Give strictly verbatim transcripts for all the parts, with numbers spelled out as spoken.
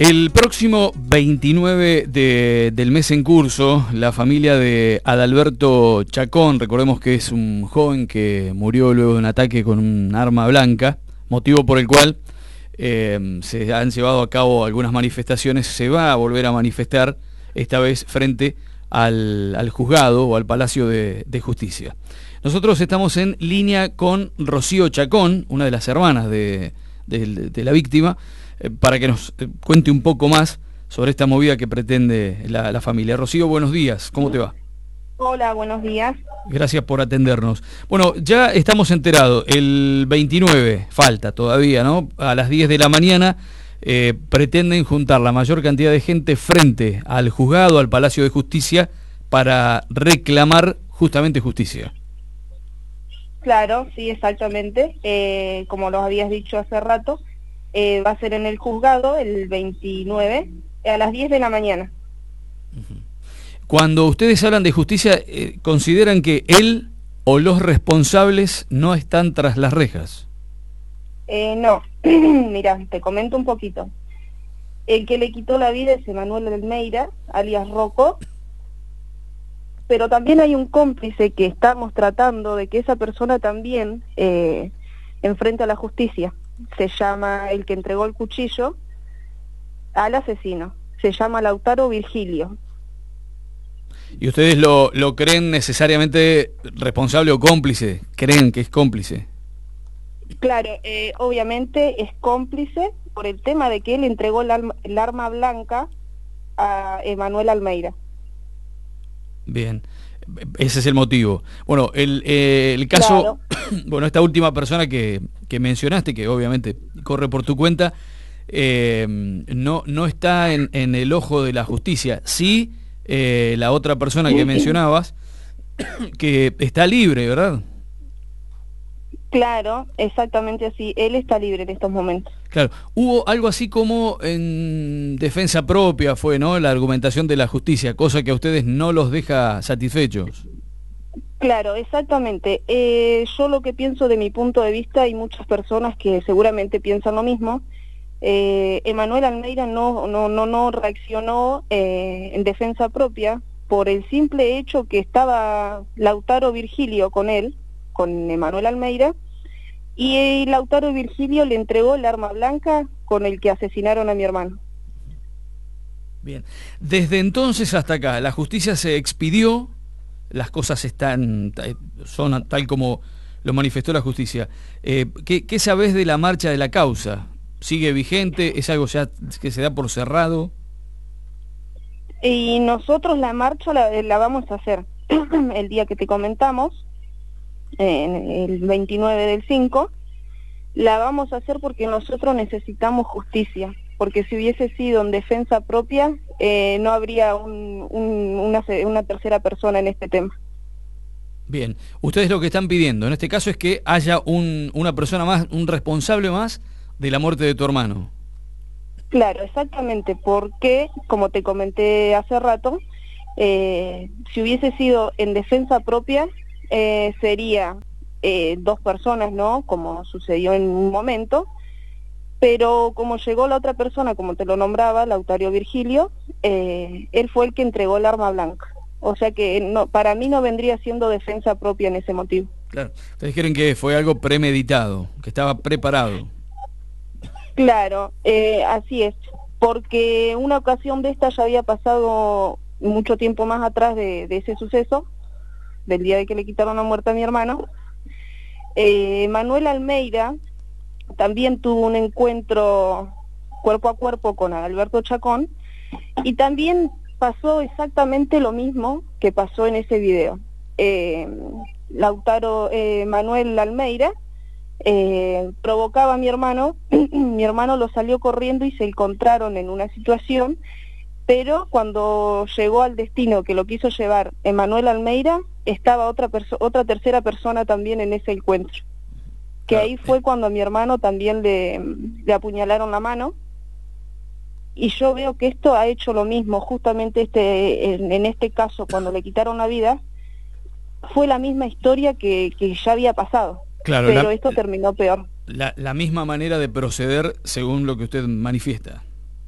El próximo veintinueve de, del mes en curso, la familia de Adalberto Chacón, recordemos que es un joven que murió luego de un ataque con un arma blanca, motivo por el cual eh, se han llevado a cabo algunas manifestaciones, se va a volver a manifestar, esta vez frente al, al juzgado o al Palacio de, de Justicia. Nosotros estamos en línea con Rocío Chacón, una de las hermanas de, de, de la víctima, eh, para que nos cuente un poco más sobre esta movida que pretende la, la familia. Rocío, buenos días, ¿cómo te va? Hola, buenos días. Gracias por atendernos. Bueno, ya estamos enterados, el veintinueve, falta todavía, ¿no? A las diez de la mañana eh, pretenden juntar la mayor cantidad de gente frente al juzgado, al Palacio de Justicia, para reclamar justamente justicia. Claro, sí, exactamente. Eh, como los habías dicho hace rato, eh, va a ser en el juzgado el veintinueve a las diez de la mañana. Cuando ustedes hablan de justicia, eh, ¿consideran que él o los responsables no están tras las rejas? Eh, no, mira, te comento un poquito. El que le quitó la vida es Emanuel Almeida, alias Rocco, pero también hay un cómplice que estamos tratando de que esa persona también eh, enfrente a la justicia. Se llama el que entregó el cuchillo al asesino. Se llama Lautaro Virgilio. ¿Y ustedes lo, lo creen necesariamente responsable o cómplice? ¿Creen que es cómplice? Claro, eh, obviamente es cómplice por el tema de que él entregó el arma, el arma blanca a Emanuel Almeida. Bien, ese es el motivo. Bueno, el, eh, el caso, claro. Bueno, esta última persona que, que mencionaste, que obviamente corre por tu cuenta, eh, no, no está en, en el ojo de la justicia. Sí, eh, la otra persona que mencionabas, que está libre, ¿verdad? Claro, exactamente así. Él está libre en estos momentos. Claro, hubo algo así como en defensa propia fue, ¿no? La argumentación de la justicia, cosa que a ustedes no los deja satisfechos. Claro, exactamente. Eh, yo lo que pienso de mi punto de vista, hay muchas personas que seguramente piensan lo mismo. Eh, Emanuel Almeida no, no, no, no reaccionó eh, en defensa propia por el simple hecho que estaba Lautaro Virgilio con él, con Emanuel Almeida, y Lautaro Virgilio le entregó el arma blanca con el que asesinaron a mi hermano. Bien, desde entonces hasta acá, la justicia se expidió, las cosas están, son tal como lo manifestó la justicia. Eh, ¿qué, ¿Qué sabés de la marcha de la causa? ¿Sigue vigente? ¿Es algo ya que se da por cerrado? Y nosotros la marcha la, la vamos a hacer el día que te comentamos, eh, el veintinueve del cinco, la vamos a hacer porque nosotros necesitamos justicia, porque si hubiese sido en defensa propia, eh, no habría un, un, una, una tercera persona en este tema. Bien, ustedes lo que están pidiendo en este caso es que haya un, una persona más, un responsable más de la muerte de tu hermano. Claro, exactamente, porque, como te comenté hace rato, eh, si hubiese sido en defensa propia, eh, sería eh, dos personas, ¿no?, como sucedió en un momento, pero como llegó la otra persona, como te lo nombraba, Lautaro Virgilio, eh, él fue el que entregó el arma blanca. O sea que no, para mí no vendría siendo defensa propia en ese motivo. Claro, ustedes creen que fue algo premeditado, que estaba preparado. Claro, eh, así es, porque una ocasión de esta ya había pasado mucho tiempo más atrás de, de ese suceso, del día de que le quitaron la muerte a mi hermano. eh, Manuel Almeida también tuvo un encuentro cuerpo a cuerpo con Adalberto Chacón, y también pasó exactamente lo mismo que pasó en ese video. Eh, Lautaro, eh, Manuel Almeida, Eh, provocaba a mi hermano, mi hermano lo salió corriendo y se encontraron en una situación, pero cuando llegó al destino que lo quiso llevar Emanuel Almeida, estaba otra otra tercera persona también en ese encuentro, que ahí fue cuando a mi hermano también le, le apuñalaron la mano, y yo veo que esto ha hecho lo mismo, justamente este en, en este caso, cuando le quitaron la vida, fue la misma historia que, que ya había pasado. Claro, pero la, esto terminó peor. La, la misma manera de proceder según lo que usted manifiesta.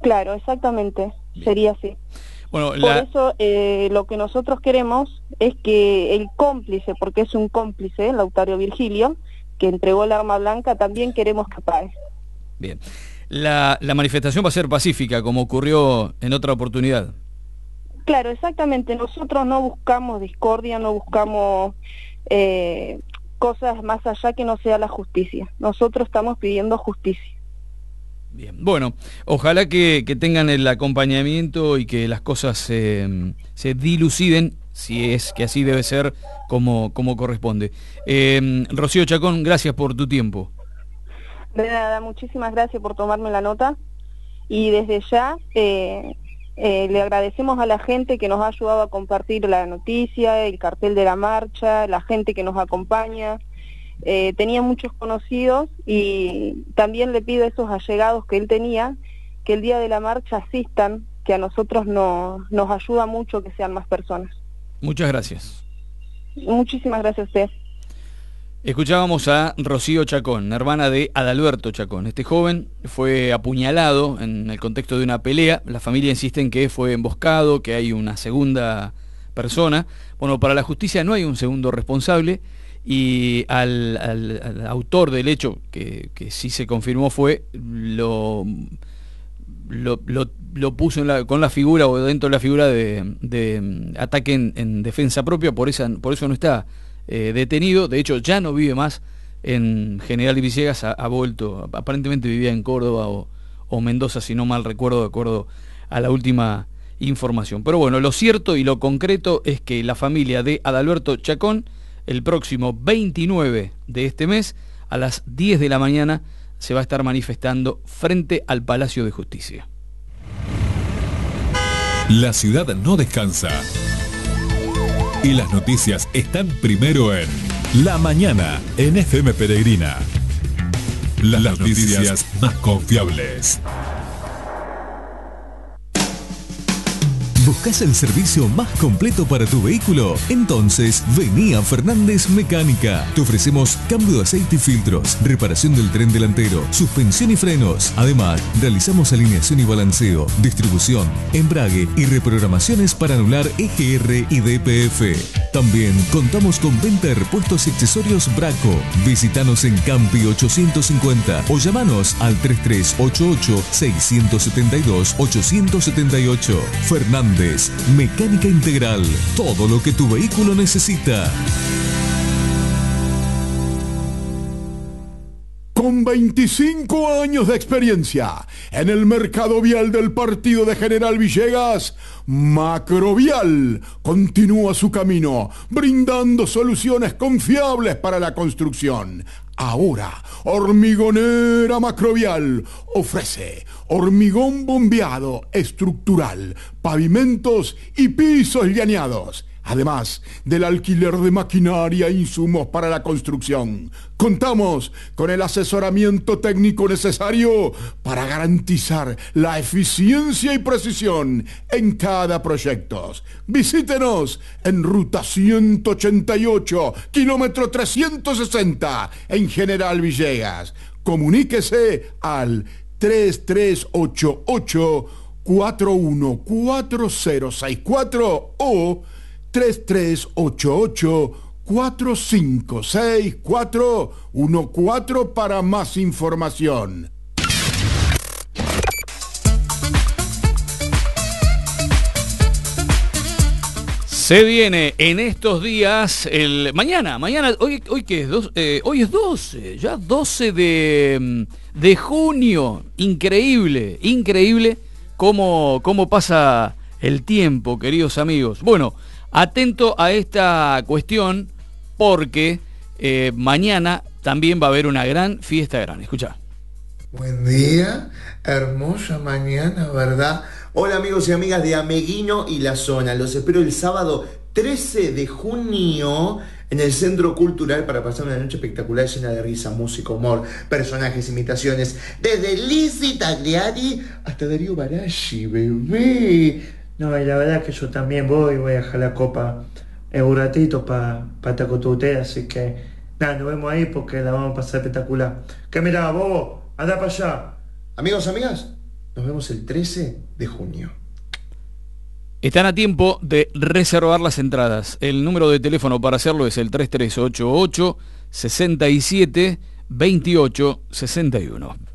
Claro, exactamente, Bien. Sería así. Bueno, Por la... eso eh, lo que nosotros queremos es que el cómplice, porque es un cómplice, Lautaro Virgilio, que entregó el arma blanca, también queremos que pague. Bien. La, la manifestación va a ser pacífica, como ocurrió en otra oportunidad. Claro, exactamente. Nosotros no buscamos discordia, no buscamos eh, cosas más allá que no sea la justicia. Nosotros estamos pidiendo justicia. Bien. Bueno, ojalá que, que tengan el acompañamiento y que las cosas eh, se diluciden, si es que así debe ser, como, como corresponde. Eh, Rocío Chacón, gracias por tu tiempo. De nada, muchísimas gracias por tomarme la nota y desde ya eh, eh, le agradecemos a la gente que nos ha ayudado a compartir la noticia, el cartel de la marcha, la gente que nos acompaña. Eh, tenía muchos conocidos y también le pido a esos allegados que él tenía que el día de la marcha asistan, que a nosotros no, nos ayuda mucho que sean más personas. Muchas gracias. Muchísimas gracias a usted. Escuchábamos a Rocío Chacón, hermana de Adalberto Chacón. Este joven fue apuñalado en el contexto de una pelea. La familia insiste en que fue emboscado, que hay una segunda persona. Bueno, para la justicia no hay un segundo responsable y al, al, al autor del hecho, que, que sí se confirmó fue, lo, lo, lo, lo puso en la, con la figura o dentro de la figura de, de ataque en, en defensa propia, por, esa, por eso no está Eh, detenido. De hecho ya no vive más en General Villegas, ha, ha vuelto, aparentemente vivía en Córdoba o, o Mendoza, si no mal recuerdo, de acuerdo a la última información. Pero bueno, lo cierto y lo concreto es que la familia de Adalberto Chacón, el próximo veintinueve de este mes, a las diez de la mañana, se va a estar manifestando frente al Palacio de Justicia. La ciudad no descansa. Y las noticias están primero en La Mañana en F M Peregrina. Las, las noticias, noticias más confiables. ¿Buscas el servicio más completo para tu vehículo? Entonces, vení a Fernández Mecánica. Te ofrecemos cambio de aceite y filtros, reparación del tren delantero, suspensión y frenos. Además, realizamos alineación y balanceo, distribución, embrague y reprogramaciones para anular E G R y D P F. También contamos con venta de repuestos y accesorios Braco. Visítanos en Campi ochocientos cincuenta o llamanos al tres tres ocho ocho, seis siete dos, ocho siete ocho. Fernández Mecánica Integral, todo lo que tu vehículo necesita. Con veinticinco años de experiencia en el mercado vial del partido de General Villegas, Macrovial continúa su camino, brindando soluciones confiables para la construcción. Ahora, Hormigonera Macrovial ofrece hormigón bombeado estructural, pavimentos y pisos llaneados, además del alquiler de maquinaria e insumos para la construcción. Contamos con el asesoramiento técnico necesario para garantizar la eficiencia y precisión en cada proyecto. Visítenos en ruta ciento ochenta y ocho, kilómetro trescientos sesenta, en General Villegas. Comuníquese al tres tres ocho ocho, cuatro uno cuatro cero seis cuatro o tres tres ocho ocho, cuatro cinco seis cuatro uno cuatro para más información. Se viene en estos días, el mañana, mañana, hoy, hoy ¿qué es? Dos, eh, hoy es doce, ya doce de, de junio. Increíble, increíble cómo, cómo pasa el tiempo, queridos amigos. Bueno, atento a esta cuestión porque eh, mañana también va a haber una gran fiesta gran. Escuchá. Buen día, hermosa mañana, ¿verdad? Hola amigos y amigas de Ameguino y la zona. Los espero el sábado trece de junio en el Centro Cultural para pasar una noche espectacular llena de risa, música, humor, personajes, imitaciones. Desde Lizzy Tagliari hasta Darío Baraggi, bebé. No, y la verdad es que yo también voy, voy a dejar la copa en un ratito para pa Tacotute, así que nada, nos vemos ahí porque la vamos a pasar espectacular. ¿Qué mirá, bobo? Anda para allá. Amigos, amigas, Nos vemos el trece de junio. Están a tiempo de reservar las entradas. El número de teléfono para hacerlo es el tres tres ocho ocho, seis siete, dos ocho seis uno.